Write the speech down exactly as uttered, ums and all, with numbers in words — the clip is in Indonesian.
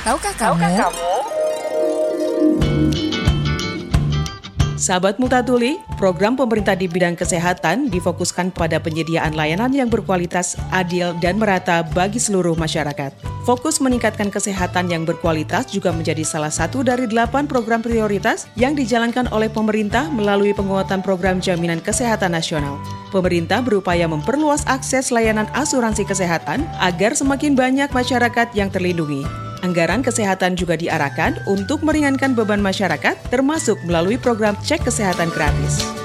Tahukah kamu? Sahabat Multatuli, program pemerintah di bidang kesehatan difokuskan pada penyediaan layanan yang berkualitas, adil, dan merata bagi seluruh masyarakat. Fokus meningkatkan kesehatan yang berkualitas juga menjadi salah satu dari delapan program prioritas yang dijalankan oleh pemerintah melalui penguatan program jaminan kesehatan nasional. Pemerintah berupaya memperluas akses layanan asuransi kesehatan agar semakin banyak masyarakat yang terlindungi. Anggaran kesehatan juga diarahkan untuk meringankan beban masyarakat, termasuk melalui program cek kesehatan gratis.